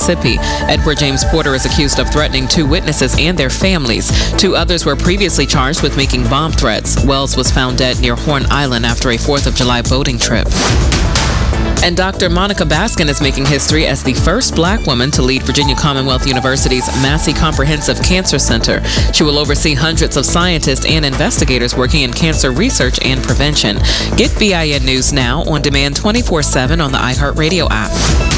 Mississippi. Edward James Porter is accused of threatening 2 witnesses and their families. 2 others were previously charged with making bomb threats. Wells was found dead near Horn Island after a 4th of July boating trip. And Dr. Monica Baskin is making history as the first Black woman to lead Virginia Commonwealth University's Massey Comprehensive Cancer Center. She will oversee hundreds of scientists and investigators working in cancer research and prevention. Get BIN News now on demand 24/7 on the iHeartRadio app.